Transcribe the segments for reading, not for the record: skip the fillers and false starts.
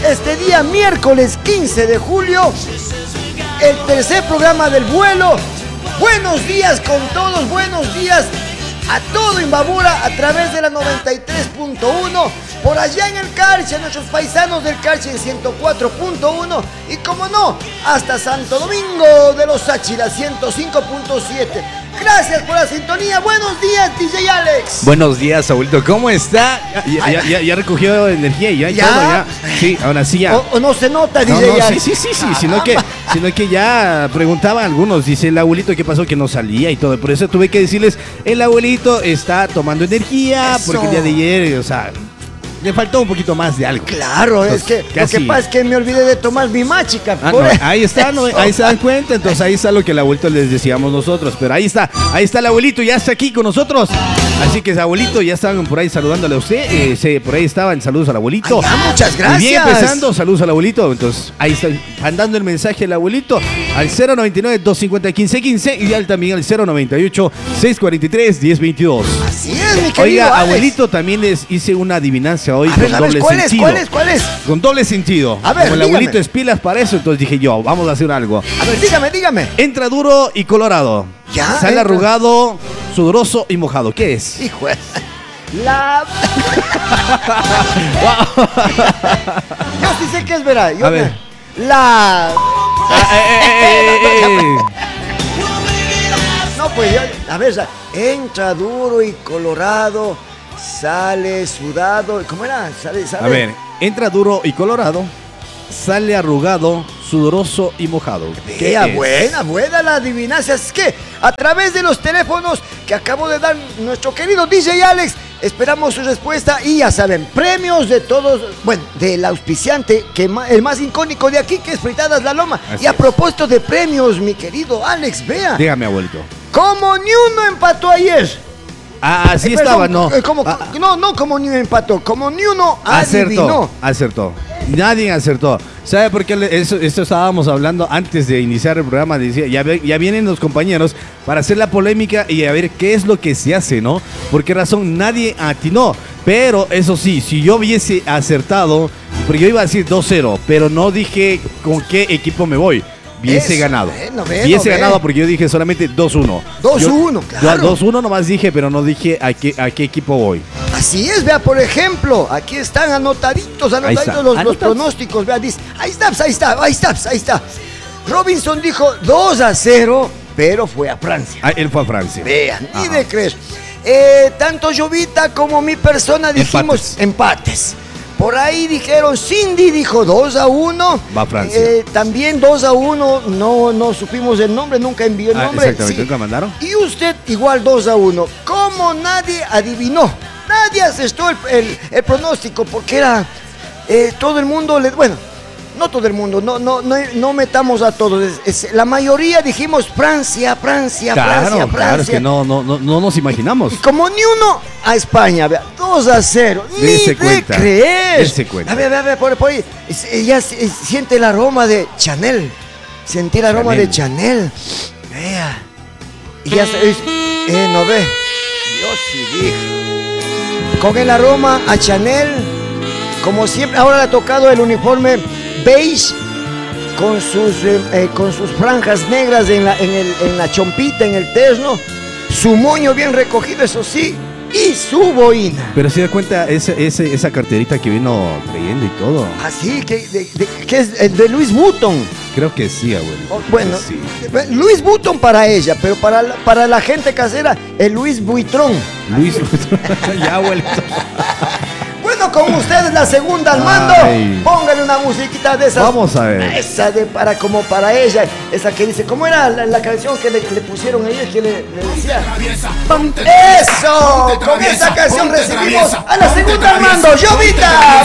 este día miércoles 15 de julio, el tercer programa del vuelo. Buenos días con todos, buenos días a todo Imbabura a través de la 93.1, por allá en el Carchi, a nuestros paisanos del Carchi en 104.1 y como no, hasta Santo Domingo de los Áchilas 105.7. Gracias por la sintonía. Buenos días, DJ Alex. Buenos días, abuelito. ¿Cómo está? Ya recogió energía y ya. Todo, ya. Sí, ahora sí ya. O no se nota, DJ Alex. Sí. Sino que ya preguntaban algunos. Dice el abuelito qué pasó, que no salía y todo. Por eso tuve que decirles, el abuelito está tomando energía. Eso. Porque el día de ayer, o sea, le faltó un poquito más de algo. Claro, entonces, es que lo que pasa es que me olvidé de tomar mi machica. Ahí está, ahí se dan cuenta. Entonces ahí está lo que el abuelito les decíamos nosotros. Pero ahí está el abuelito, ya está aquí con nosotros. Así que abuelito, ya estaban por ahí saludándole a usted. Por ahí estaban, saludos al abuelito. Muchas gracias. Y bien empezando, saludos al abuelito. Entonces ahí está mandando el mensaje al abuelito al 099-250-1515 y también al 098-643-1022. Así es, mi querido Oiga, Alex. Abuelito, también les hice una adivinanza hoy con doble sentido. ¿Cuál es? Con doble sentido. A ver, como el abuelito es pilas para eso, entonces dije yo, vamos a hacer algo. A ver, dígame. Entra duro y colorado. Ya. Sale arrugado, sudoroso y mojado. ¿Qué es? Hijo de... Yo sí sé qué es, verá. A ver. No, pues a ver, entra duro y colorado, sale sudado. ¿Cómo era? Sale. A ver, entra duro y colorado, sale arrugado, sudoroso y mojado. Buena la adivinanza. Es que a través de los teléfonos que acabó de dar nuestro querido DJ Alex, esperamos su respuesta y ya saben, premios de todos, bueno, del auspiciante, el más icónico de aquí, que es Fritadas La Loma. Así y a es. propósito de premios, mi querido Alex, vea. Dígame, abuelito. Como ni uno empató ayer. Así estaba, ¿no? No, como ni uno empató, como ni uno adivinó. Acertó. Nadie acertó. ¿Sabe por qué esto estábamos hablando antes de iniciar el programa? Decía, ya vienen los compañeros para hacer la polémica y a ver qué es lo que se hace, ¿no? ¿Por qué razón nadie atinó? Pero eso sí, si yo hubiese acertado, porque yo iba a decir 2-0, pero no dije con qué equipo me voy. Hubiese ganado. Hubiese ganado porque yo dije solamente 2-1. 2-1, claro. Yo 2-1 nomás dije, pero no dije a qué equipo voy. Así es, vea, por ejemplo, aquí están anotaditos los pronósticos, vea, dice, ahí está. Robinson dijo 2-0, pero fue a Francia. Él fue a Francia. Vean, ni de creer. Tanto Jovita como mi persona dijimos empates. Por ahí dijeron, Cindy dijo 2-1. Va a Francia. También 2-1, no supimos el nombre, nunca envió el nombre. Exactamente, nunca mandaron. Y usted igual 2-1. Como nadie adivinó, nadie acertó el pronóstico, porque era todo el mundo, no todo el mundo, no metamos a todos. La mayoría dijimos Francia. Claro, es que no nos imaginamos. Y como ni uno a España, vea, 2-0. Ni de creer. Dese cuenta. A ver, por ahí. Ya siente el aroma de Chanel. Sentí el aroma de Chanel. Vea. Y ya sabéis, no ve. Yo sí dije. Con el aroma a Chanel, como siempre, ahora le ha tocado el uniforme beige con sus franjas negras en la chompita, en el terno, su moño bien recogido, eso sí, y su boina. Pero se da cuenta esa carterita que vino trayendo y todo. Ah, sí, que es de Louis Vuitton. Creo que sí, abuelo. Bueno, sí. Louis Vuitton para ella, pero para la gente casera, el Louis Vuitton. Louis Vuitton. Ya, abuelo. Bueno, con ustedes la segunda al mando. Ay. Póngale una musiquita de esas. Vamos a ver. Esa como para ella. Esa que dice, ¿cómo era la canción que le pusieron ayer que le decía? ¡Eso! Con esa canción recibimos a la segunda al mando. ¡Jovita!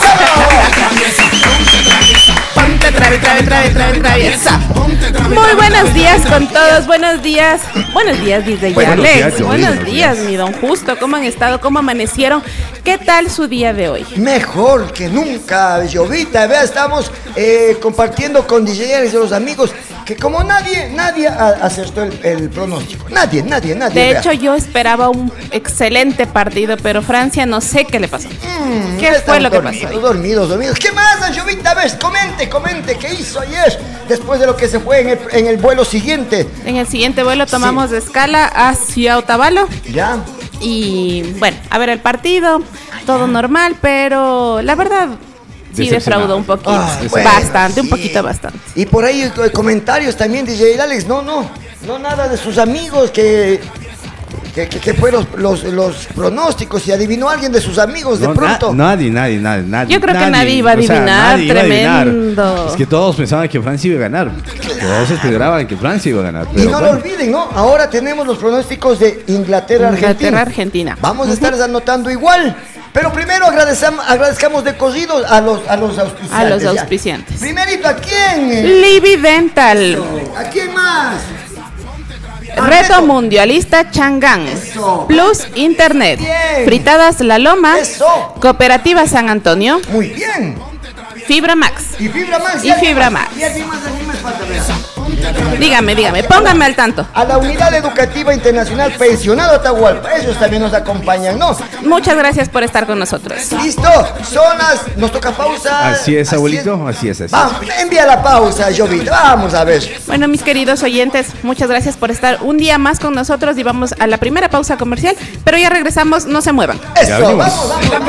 Ponte traviesa. Muy buenos días con todos. Buenos días, DJ Alex. Buenos días, mi don Justo. ¿Cómo han estado? ¿Cómo amanecieron? ¿Qué tal su día de hoy? Mejor que nunca, Jovita. Vea, estamos compartiendo con DJs de los amigos que como nadie acertó el pronóstico. Nadie. De vea. hecho, yo esperaba un excelente partido, pero Francia no sé qué le pasó. ¿Qué fue lo que pasó? Dormidos. ¿Qué más, Jovita? A ver, comente, ¿qué hizo ayer? Después de lo que se fue en el vuelo siguiente. En el siguiente vuelo tomamos de escala hacia Otavalo. Ya. Y bueno, a ver el partido, todo normal, pero la verdad sí defraudó un poquito. Bastante. Y por ahí comentarios también de DJ Alex. No, nada de sus amigos que fueron los pronósticos y adivinó alguien de sus amigos de pronto. Nadie. Yo creo que nadie iba a adivinar, tremendo. Es que todos pensaban que Francia iba a ganar. Todos esperaban que Francia iba a ganar. Y no lo olviden, ¿no? Ahora tenemos los pronósticos de Inglaterra-Argentina. Vamos a estar anotando igual. Pero primero agradezcamos de corrido a los auspiciantes. A los auspiciantes. Primerito, ¿a quién? Libby Dental. ¿A quién más? Reto Mundialista Changán. Eso. Plus Internet. Bien. Fritadas La Loma. Eso. Cooperativa San Antonio. Muy bien. Fibra Max. Y Fibra Max. Y Fibra Max. Y alguien más falta, vea. Dígame, póngame al tanto. A la Unidad Educativa Internacional Pensionado Atahualpa. Ellos también nos acompañan, ¿no? Muchas gracias por estar con nosotros. Listo, nos toca pausa. Así es, abuelito, así es. Vamos, envía la pausa, Jovita, vamos a ver. Bueno, mis queridos oyentes, muchas gracias por estar un día más con nosotros y vamos a la primera pausa comercial, pero ya regresamos, no se muevan. Eso, vamos.